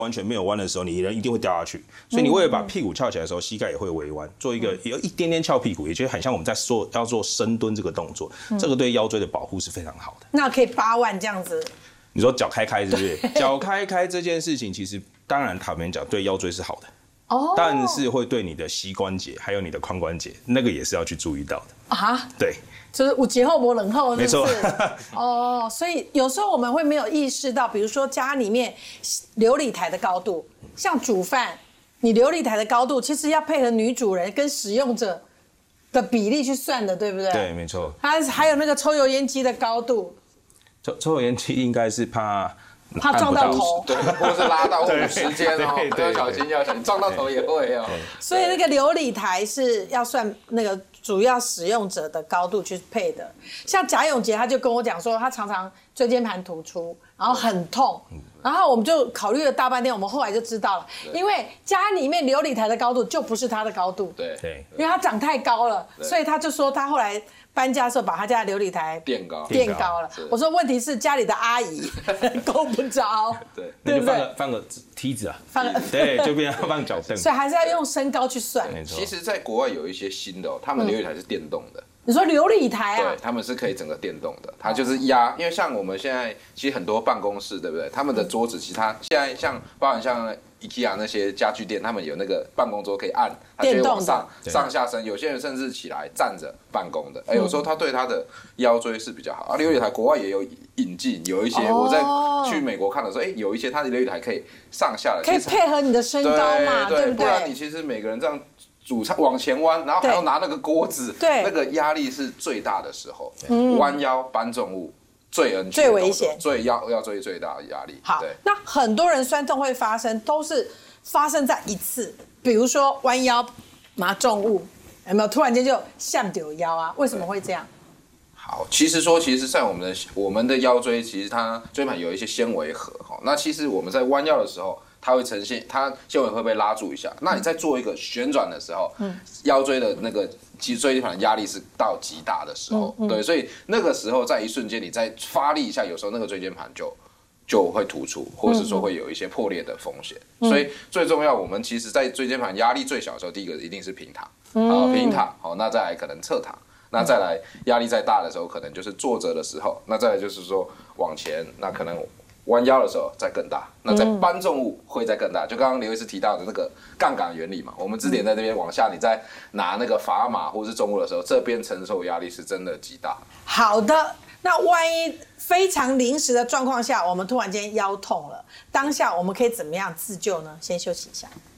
完全没有弯的时候，你人一定会掉下去。所以你为了把屁股翘起来的时候，膝盖也会微弯，做一个有一点点翘屁股，也觉得很像我们在要做深蹲这个动作。这个对腰椎的保护是非常好的。 那可以8万这样子。 你说脚开是不是？脚开这件事情，其实当然坦白讲对腰椎是好的。但是会对你的膝关节还有你的髋关节，那个也是要去注意到的啊。对， 就是有节后磨冷后， 没错。 所以有时候我们会没有意识到，比如说家里面流理台的高度，像煮饭，你流理台的高度其实要配合女主人跟使用者的比例去算的，对不对？ 对，没错。 还有那个抽油烟机的高度， 抽油烟机应该是怕撞到头， 对，或是拉到时间哦，要小心，撞到头也会哦。 所以那个流理台是要算那个主要使用者的高度去配的。像贾永杰他就跟我讲说，他常常椎间盘突出，然后很痛，然后我们就考虑了大半天，我们后来就知道了，因为家里面流理台的高度就不是他的高度， 对， 因为他长太高了，所以他就说他后来搬家的时候把他家的流理台垫高了。我说问题是家里的阿姨够不着， 对不对？放个梯子啊，对，就变成放脚凳， 所以还是要用身高去算。 其实，在国外有一些新的他们流理台是电动的。 你说流理台啊？ 对，他们是可以整个电动的，它就是压，因为像我们现在其实很多办公室，对不对？他们的桌子其实它现在包含像 IKEA 那些家具店，他们有那个办公桌可以按，它就会往上下升。有些人甚至起来站着办公的，有时候他对他的腰椎是比较好。流理台国外也有引进，有一些我在去美国看的时候，有一些它的流理台可以上下的， 可以配合你的身高嘛，对不对？ 不然你其实每个人这样。煮菜往前弯，然后还要拿那个锅子， 对， 那个压力是最大的时候。弯腰搬重物最 NG、 最危险、 最大的压力。 好，那很多人酸痛会发生，都是发生在一次，比如说弯腰拿重物，有没有突然间就向丢腰啊？为什么会这样？ 好，其实在我们的腰椎，其实它椎盘有一些纤维核哈。那其实我们在弯腰的时候。它会呈现，它纤维会被拉住一下。那你在做一个旋转的时候，腰椎的那个脊椎盘压力是到极大的时候，对，所以那个时候在一瞬间你再发力一下，有时候那个椎间盘就会突出，或是说会有一些破裂的风险。所以最重要，我们其实在椎间盘压力最小的时候，第一个一定是平躺，平躺，好，那再来可能侧躺，那再来压力再大的时候，可能就是坐着的时候，那再来就是说往前，那可能。弯腰的时候再更大，那在搬重物会再更大。就刚刚刘医师提到的那个杠杆原理嘛，我们支点在这边往下，你在拿那个砝码或是重物的时候，这边承受压力是真的极大。 好的，那万一非常临时的状况下，我们突然间腰痛了，当下我们可以怎么样自救呢？先休息一下。